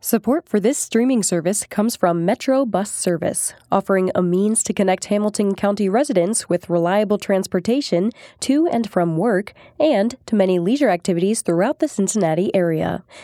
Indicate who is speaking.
Speaker 1: Support for this streaming service comes from Metro Bus Service, offering a means to connect Hamilton County residents with reliable transportation to and from work and to many leisure activities throughout the Cincinnati area.